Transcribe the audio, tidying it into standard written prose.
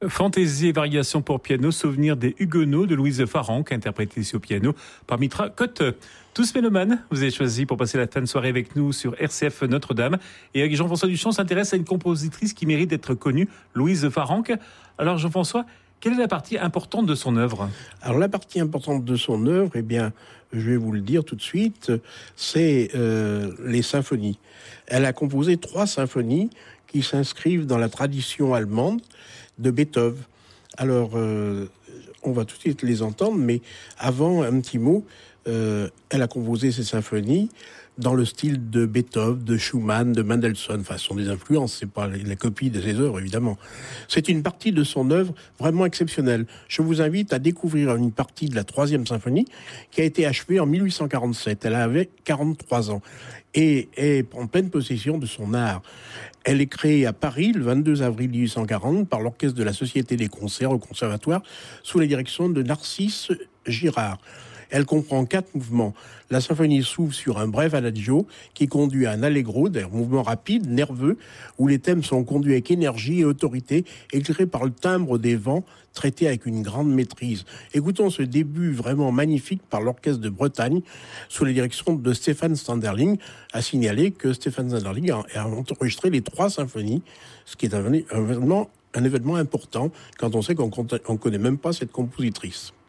Fantaisie et variations pour piano, souvenir des Huguenots de Louise Farrenc, interprété ici au piano par Mitra Cotte. Tous mélomanes, vous avez choisi pour passer la fin de soirée avec nous sur RCF Notre-Dame. Et avec Jean-François Duchamp s'intéresse à une compositrice qui mérite d'être connue, Louise Farrenc. Alors Jean-François, quelle est la partie importante de son œuvre ? Alors la partie importante de son œuvre, eh bien, je vais vous le dire tout de suite, c'est les symphonies. Elle a composé 3 symphonies qui s'inscrivent dans la tradition allemande de Beethoven. Alors, on va tout de suite les entendre, mais avant, un petit mot. Elle a composé ces symphonies dans le style de Beethoven, de Schumann, de Mendelssohn. Enfin, ce sont des influences, c'est pas la copie de ses œuvres, évidemment. C'est une partie de son œuvre vraiment exceptionnelle. Je vous invite à découvrir une partie de la 3e symphonie qui a été achevée en 1847. Elle avait 43 ans et est en pleine possession de son art. Elle est créée à Paris le 22 avril 1840 par l'Orchestre de la Société des Concerts au Conservatoire sous la direction de Narcisse Girard. Elle comprend 4 mouvements. La symphonie s'ouvre sur un bref adagio qui conduit à un allegro, un mouvement rapide, nerveux, où les thèmes sont conduits avec énergie et autorité, éclairés par le timbre des vents, traités avec une grande maîtrise. Écoutons ce début vraiment magnifique par l'Orchestre de Bretagne, sous la direction de Stéphane Standerling. À signaler que Stéphane Standerling a enregistré les 3 symphonies, ce qui est un événement important quand on sait qu'on ne connaît même pas cette compositrice.